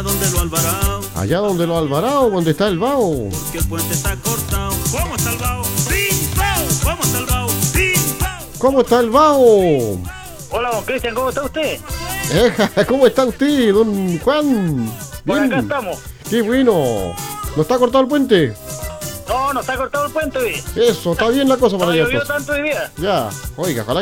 Donde lo Alvarado, Allá donde los Alvarado, donde está el Bao. porque el puente está cortado. ¿Cómo está el Bao? ¡Pim, pao! ¿Cómo está el Bao? ¡Pim, pao! ¿Cómo está el Bao? Hola, don Cristian, ¿cómo está usted? ¿Cómo está usted, don Juan? Por Bien. acá estamos. Qué bueno. ¿No está cortado el puente? No, no está cortado el puente, ¿ve? Eso, está bien la cosa para No allá. llovió Entonces. tanto hoy día. Ya, oiga, ojalá